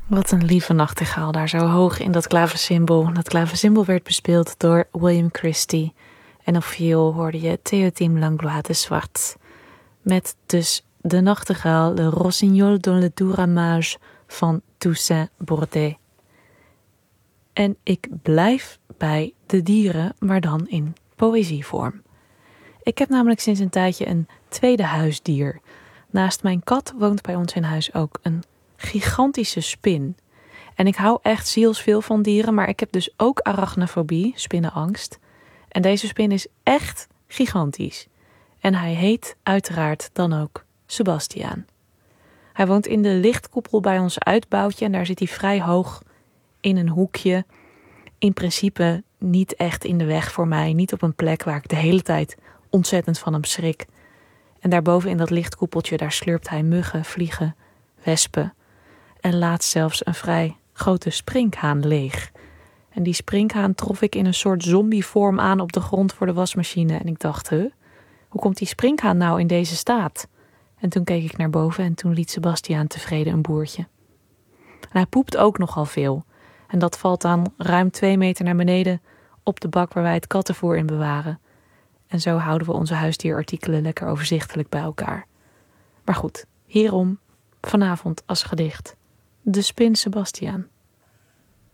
Wat een lieve nachtegaal daar zo hoog in dat klavecimbal. Dat klavecimbal werd bespeeld door William Christie. En op viool hoorde je Théotime Langlois de Zwart. Met dus de nachtegaal, Le Rossignol dans le doux ramage van Toussaint Bordet. En ik blijf bij de dieren, maar dan in poëzievorm. Ik heb namelijk sinds een tijdje een tweede huisdier. Naast mijn kat woont bij ons in huis ook een gigantische spin. En ik hou echt zielsveel van dieren, maar ik heb dus ook arachnofobie, spinnenangst. En deze spin is echt gigantisch. En hij heet uiteraard dan ook Sebastiaan. Hij woont in de lichtkoepel bij ons uitbouwtje en daar zit hij vrij hoog in een hoekje. In principe niet echt in de weg voor mij, niet op een plek waar ik de hele tijd ontzettend van hem schrik. En daarboven in dat lichtkoepeltje, daar slurpt hij muggen, vliegen, wespen. En laatst zelfs een vrij grote sprinkhaan leeg. En die sprinkhaan trof ik in een soort zombievorm aan op de grond voor de wasmachine. En ik dacht, hoe komt die sprinkhaan nou in deze staat? En toen keek ik naar boven en toen liet Sebastiaan tevreden een boertje. En hij poept ook nogal veel. En dat valt dan ruim 2 meter naar beneden op de bak waar wij het kattenvoer in bewaren. En zo houden we onze huisdierartikelen lekker overzichtelijk bij elkaar. Maar goed, hierom vanavond als gedicht De Spin Sebastiaan.